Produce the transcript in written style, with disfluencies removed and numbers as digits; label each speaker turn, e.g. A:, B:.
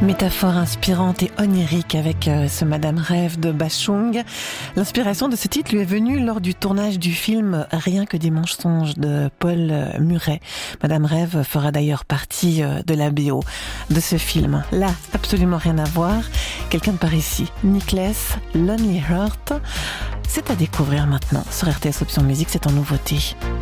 A: Métaphore inspirante et onirique avec ce Madame Rêve de Bachung. L'inspiration de ce titre lui est venue lors du tournage du film Rien que des mensonges de Paul Murray. Madame Rêve fera d'ailleurs partie de la BO de ce film. Là, absolument rien à voir. Quelqu'un de par ici, Nicholas, Lonely Heart. C'est à découvrir maintenant sur RTS Option Musique, c'est en nouveauté.